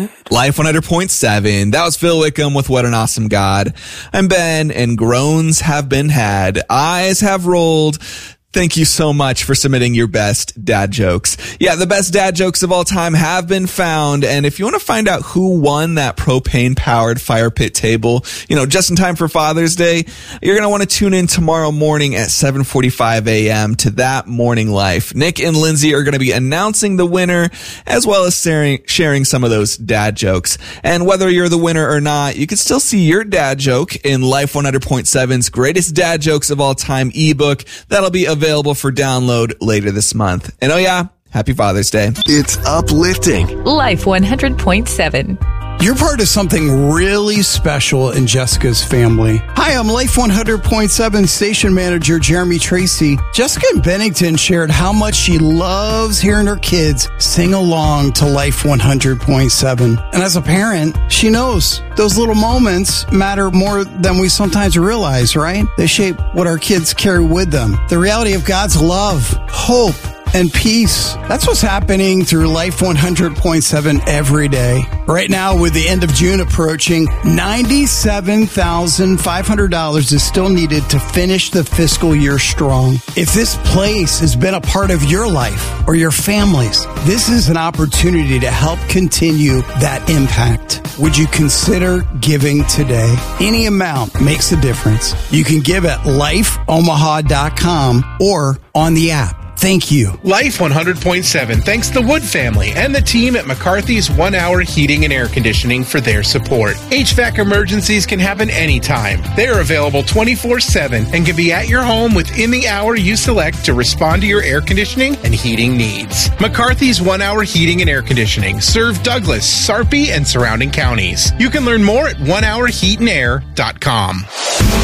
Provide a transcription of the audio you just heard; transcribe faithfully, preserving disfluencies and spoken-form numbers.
good. Life one hundred point seven. That was Phil Wickham with What an Awesome God. I'm Ben, and groans have been had. Eyes have rolled. Thank you so much for submitting your best dad jokes. Yeah, the best dad jokes of all time have been found. And if you want to find out who won that propane-powered fire pit table, you know, just in time for Father's Day, you're going to want to tune in tomorrow morning at seven forty-five a.m. to That Morning Life. Nick and Lindsay are going to be announcing the winner, as well as sharing, sharing some of those dad jokes. And whether you're the winner or not, you can still see your dad joke in Life one hundred point seven's Greatest Dad Jokes of All Time ebook. That'll be available available for download later this month. And oh yeah, happy Father's Day. It's uplifting. Life one hundred point seven. You're part of something really special in Jessica's family. Hi, I'm Life one hundred point seven station manager Jeremy Tracy. Jessica in Bennington shared how much she loves hearing her kids sing along to Life one hundred point seven. And as a parent, she knows those little moments matter more than we sometimes realize, right? They shape what our kids carry with them. The reality of God's love, hope, and peace. That's what's happening through Life one hundred point seven every day. Right now, with the end of June approaching, ninety-seven thousand five hundred dollars is still needed to finish the fiscal year strong. If this place has been a part of your life or your family's, this is an opportunity to help continue that impact. Would you consider giving today? Any amount makes a difference. You can give at life omaha dot com or on the app. Thank you. Life one hundred point seven thanks the Wood family and the team at McCarthy's One Hour Heating and Air Conditioning for their support. H V A C emergencies can happen anytime. They are available twenty-four seven and can be at your home within the hour you select to respond to your air conditioning and heating needs. McCarthy's One Hour Heating and Air Conditioning serve Douglas, Sarpy, and surrounding counties. You can learn more at one hour heat and air dot com.